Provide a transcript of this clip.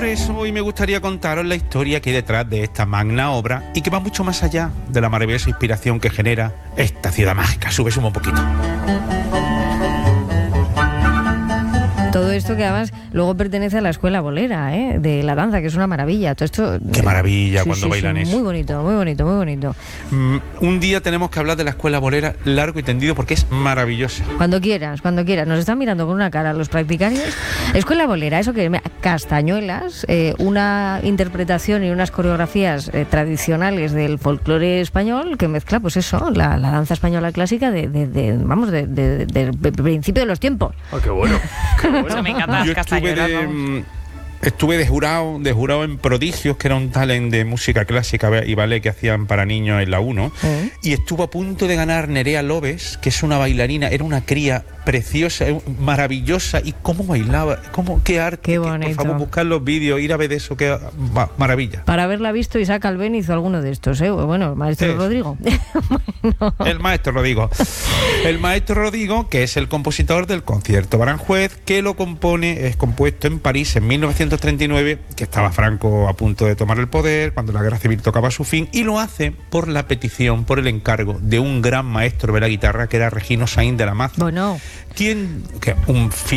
eso hoy me gustaría contaros la historia que hay detrás de esta magna obra y que va mucho más allá de la maravillosa inspiración que genera esta ciudad mágica. Sube un poquito. Todo esto que además luego pertenece a la escuela bolera, de la danza, que es una maravilla. Todo esto. Qué maravilla cuando bailan eso. Muy bonito, muy bonito, muy bonito. Un día tenemos que hablar de la escuela bolera largo y tendido porque es maravillosa. Cuando quieras, cuando quieras. Nos están mirando con una cara los practicantes. Escuela bolera, eso que castañuelas, una interpretación y unas coreografías tradicionales del folclore español que mezcla, pues eso, la danza española clásica del principio de los tiempos. Oh, qué bueno. Eso me encanta. Yo estuve de jurado en Prodigios, que era un talent de música clásica y ballet que hacían para niños en la 1, y estuvo a punto de ganar Nerea Lobes, que es una bailarina, era una cría preciosa, maravillosa, y cómo bailaba, qué arte, qué bonito. Por favor, buscar los vídeos, ir a ver eso, qué maravilla. Para haberla visto, Isaac Albéniz o alguno de estos, bueno, el maestro Rodrigo. Bueno. El maestro Rodrigo, que es el compositor del concierto Aranjuez, que lo es compuesto en París en 1939, que estaba Franco a punto de tomar el poder, cuando la guerra civil tocaba su fin, y lo hace por la petición, por el encargo de un gran maestro de la guitarra, que era Regino Sainz de la Maza. Bueno. Un